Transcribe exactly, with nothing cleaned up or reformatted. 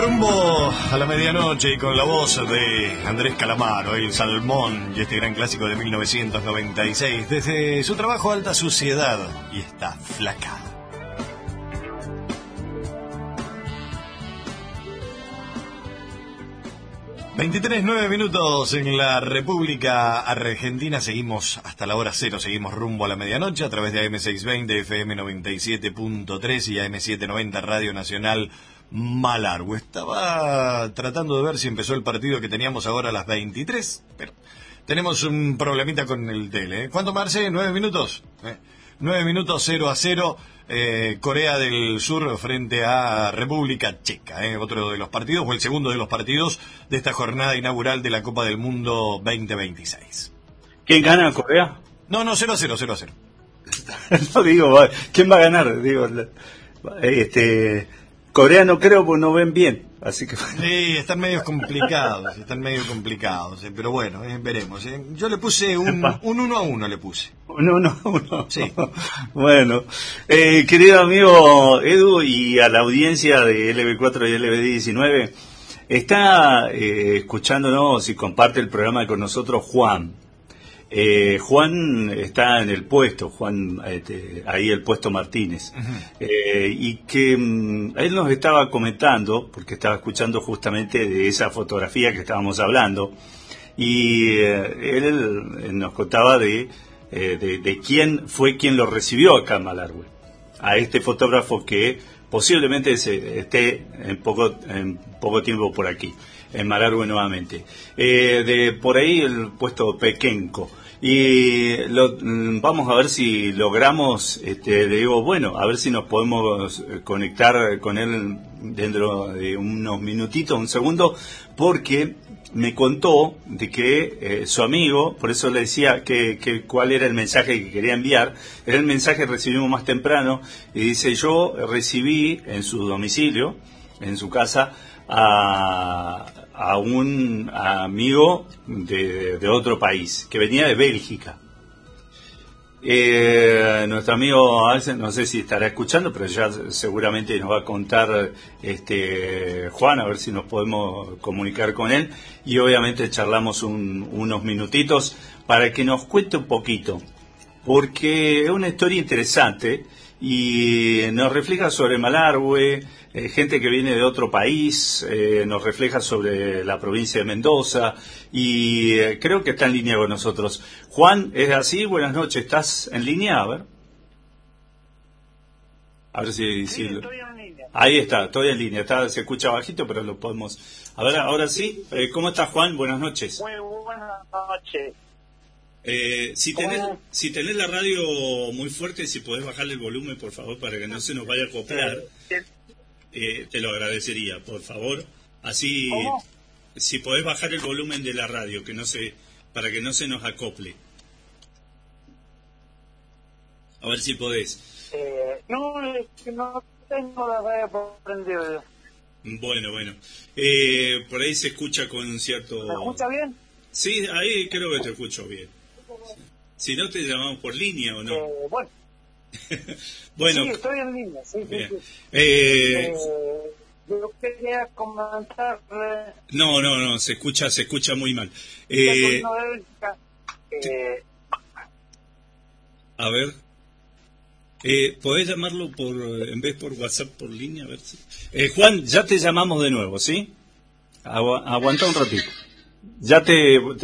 Rumbo a la medianoche y con la voz de Andrés Calamaro, El Salmón y este gran clásico de mil novecientos noventa y seis, desde su trabajo Alta Suciedad y Está Flaca. veintitrés, nueve minutos en la República Argentina. Seguimos hasta la hora cero, seguimos rumbo a la medianoche a través de A M seiscientos veinte, F M noventa y siete punto tres y A M setecientos noventa Radio Nacional Malargüe. Estaba tratando de ver si empezó el partido que teníamos ahora a las veintitrés, pero tenemos un problemita con el tele. ¿eh? ¿Cuánto, Marce? ¿Nueve minutos? ¿Eh? Nueve minutos, cero a cero. Eh, Corea del Sur frente a República Checa, eh, otro de los partidos, o el segundo de los partidos de esta jornada inaugural de la Copa del Mundo veinte veintiséis. ¿Quién gana, Corea? No, no, cero a cero, cero a cero. No digo, ¿quién va a ganar? Digo, este, Corea no creo, pues no ven bien, así que... Sí, están medio complicados, están medio complicados, eh, pero bueno, eh, veremos. Eh. Yo le puse un, un uno a uno, le puse. Un uno a uno. Sí. Bueno, eh, querido amigo Edu y a la audiencia de L B cuatro y L B diecinueve, está eh, escuchándonos y comparte el programa con nosotros Juan. Eh, Juan está en el puesto, Juan, este, ahí el puesto Martínez, uh-huh. eh, y que um, él nos estaba comentando, porque estaba escuchando justamente de esa fotografía que estábamos hablando, y eh, él nos contaba de, eh, de, de quién fue quien lo recibió acá en Malargüe, a este fotógrafo que posiblemente se, esté en poco, en poco tiempo por aquí, en Malargüe nuevamente. Eh, de por ahí el puesto Pequenco. Y lo, vamos a ver si logramos, este, le digo, bueno, a ver si nos podemos conectar con él dentro de unos minutitos, un segundo, porque me contó de que eh, su amigo, por eso le decía que, que cuál era el mensaje que quería enviar, era el mensaje que recibimos más temprano, y dice, yo recibí en su domicilio, en su casa, a... a un amigo de, de otro país, que venía de Bélgica. Eh, nuestro amigo, no sé si estará escuchando, pero ya seguramente nos va a contar este Juan, a ver si nos podemos comunicar con él, y obviamente charlamos un, unos minutitos para que nos cuente un poquito, porque es una historia interesante y nos refleja sobre Malargüe, eh, gente que viene de otro país, eh, nos refleja sobre la provincia de Mendoza, y eh, creo que está en línea con nosotros. Juan, ¿es así? Buenas noches, ¿estás en línea? A ver. A ver si... Sí, si... estoy en línea. Ahí está, estoy en línea, está, se escucha bajito, pero lo podemos... A ver, ahora sí. Eh, ¿Cómo estás, Juan? Buenas noches. Muy buenas noches. Eh, si tenés, si tenés la radio muy fuerte, si podés bajarle el volumen, por favor, para que no se nos vaya a acoplar, eh, te lo agradecería, por favor. Así, ¿Cómo? Si podés bajar el volumen de la radio, que no se, para que no se nos acople. A ver si podés. Eh, no, es que no tengo la radio prendida. Bueno, bueno. Eh, por ahí se escucha con cierto... ¿Me escucha bien? Sí, ahí creo que te escucho bien. Si no, te llamamos por línea o no. Eh, bueno. Bueno. Sí, estoy en línea, sí, sí, sí. Eh, eh, yo quería comentarle... No, no, no, se escucha, se escucha muy mal. Eh, eh, a ver. Eh, ¿Podés llamarlo por, en vez por WhatsApp, por línea? A ver si... eh, Juan, ya te llamamos de nuevo, ¿sí? Agu- aguanta un ratito. Ya te...